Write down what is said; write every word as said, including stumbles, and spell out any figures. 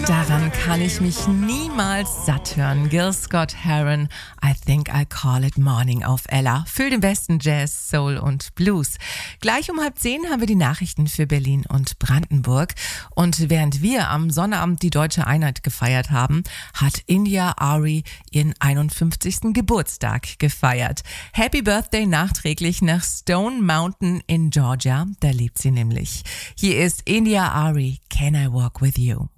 Daran kann ich mich niemals satt hören. Gil Scott-Heron, I Think I'll Call It Morning auf Ella. Für den besten Jazz, Soul und Blues. Gleich um halb zehn haben wir die Nachrichten für Berlin und Brandenburg. Und während wir am Sonnabend die deutsche Einheit gefeiert haben, hat India Arie ihren einundfünfzigsten Geburtstag gefeiert. Happy Birthday nachträglich nach Stone Mountain in Georgia. Da lebt sie nämlich. Hier ist India Arie, Can I Walk With You?